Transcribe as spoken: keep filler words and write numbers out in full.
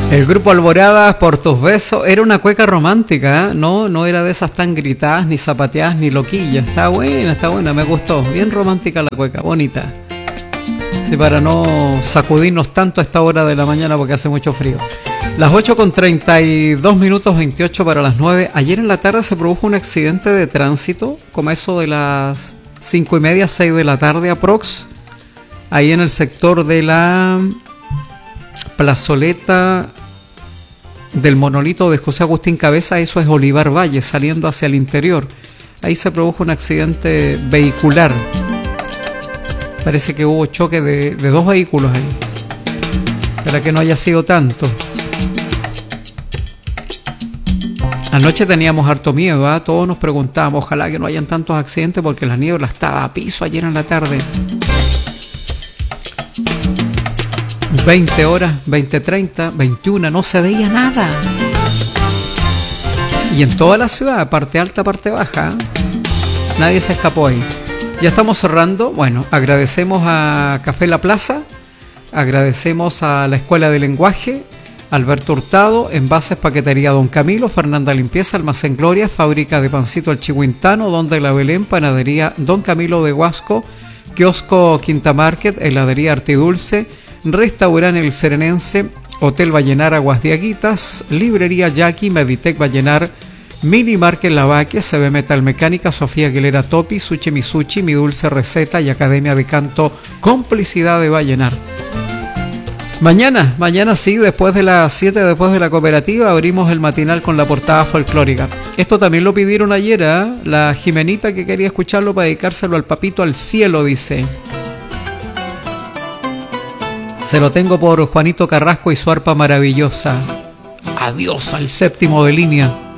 El grupo Alborada, Por tus besos, era una cueca romántica, ¿eh? No, no era de esas tan gritadas, ni zapateadas, ni loquillas. Está buena, está buena, me gustó. Bien romántica la cueca, bonita. Sí, para no sacudirnos tanto a esta hora de la mañana porque hace mucho frío. Las ocho con treinta y dos minutos, veintiocho para las nueve. Ayer en la tarde se produjo un accidente de tránsito, como eso de las cinco y media, seis de la tarde aprox. Ahí en el sector de la plazoleta del monolito de José Agustín Cabeza, eso es Olivar Valle, saliendo hacia el interior. Ahí se produjo un accidente vehicular. Parece que hubo choque de, de dos vehículos ahí. Espera que no haya sido tanto. Anoche teníamos harto miedo, ¿eh? Todos nos preguntábamos, ojalá que no hayan tantos accidentes porque la niebla estaba a piso ayer en la tarde. veinte horas, veinte treinta, veintiuna, no se veía nada. Y en toda la ciudad, parte alta, parte baja, nadie se escapó ahí. Ya estamos cerrando. Bueno, agradecemos a Café La Plaza, agradecemos a la Escuela de Lenguaje, Alberto Hurtado, Envases Paquetería Don Camilo, Fernanda Limpieza, Almacén Gloria, Fábrica de Pancito El Chihuintano, Donde la Belén, Panadería Don Camilo de Huasco, Kiosco Quinta Market, Heladería Artidulce, Restaurante El Serenense, Hotel Vallenar Aguas de Aguitas, Librería Jackie, Meditec Vallenar, Mini Market Lavaque, C B Metal Mecánica, Sofía Aguilera Topi, Sushi Misuchi, Mi Dulce Receta y Academia de Canto Complicidad de Vallenar. Mañana, mañana sí, después de las siete, después de la cooperativa, abrimos el matinal con la portada folclórica. Esto también lo pidieron ayer, ¿eh? La Jimenita, que quería escucharlo para dedicárselo al papito al cielo, dice. Se lo tengo por Juanito Carrasco y su arpa maravillosa. Adiós al séptimo de línea.